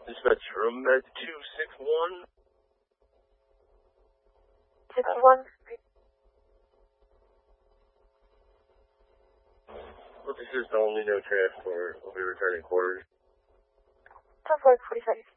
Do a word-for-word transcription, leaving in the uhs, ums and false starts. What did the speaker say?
Dispatch room med two six one. sixty-one. Well, this is only no transport. We'll be returning quarters. ten forty-five.